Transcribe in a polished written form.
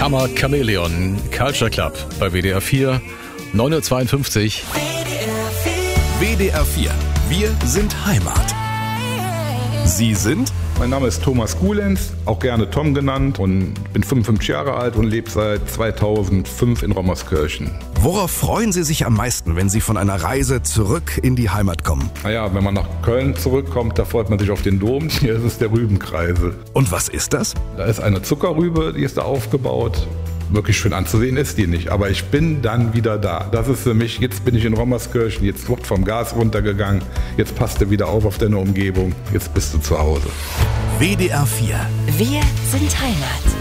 Kammer Chamäleon, Culture Club bei WDR 4, 9:52 Uhr. WDR 4, wir sind Heimat. Sie sind? Mein Name ist Thomas Gulenz, auch gerne Tom genannt, und bin 55 Jahre alt und lebe seit 2005 in Rommerskirchen. Worauf freuen Sie sich am meisten, wenn Sie von einer Reise zurück in die Heimat kommen? Naja, wenn man nach Köln zurückkommt, da freut man sich auf den Dom. Hier ist es der Rübenkreisel. Und was ist das? Da ist eine Zuckerrübe, die ist da aufgebaut. Wirklich schön anzusehen ist die nicht, aber ich bin dann wieder da. Das ist für mich, jetzt bin ich in Rommerskirchen, jetzt wird vom Gas runtergegangen, jetzt passt du wieder auf deine Umgebung, jetzt bist du zu Hause. WDR 4. Wir sind Heimat.